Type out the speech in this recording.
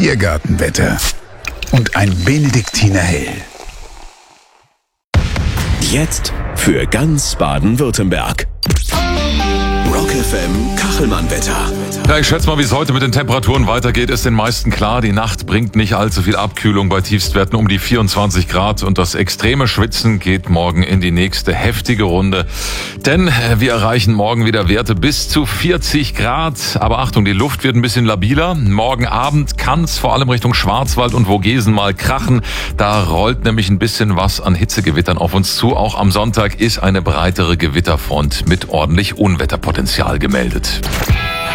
Biergartenwetter und ein Benediktiner Hell. Jetzt für ganz Baden-Württemberg. Rock FM Kachelmann-Wetter. Ja, ich schätze mal, wie es heute mit den Temperaturen weitergeht, ist den meisten klar. Die Nacht bringt nicht allzu viel Abkühlung bei Tiefstwerten um die 24 Grad und das extreme Schwitzen geht morgen in die nächste heftige Runde. Denn wir erreichen morgen wieder Werte bis zu 40 Grad. Aber Achtung, die Luft wird ein bisschen labiler. Morgen Abend kann es vor allem Richtung Schwarzwald und Vogesen mal krachen. Da rollt nämlich ein bisschen was an Hitzegewittern auf uns zu. Auch am Sonntag ist eine breitere Gewitterfront mit ordentlich Unwetterpotenzial gemeldet.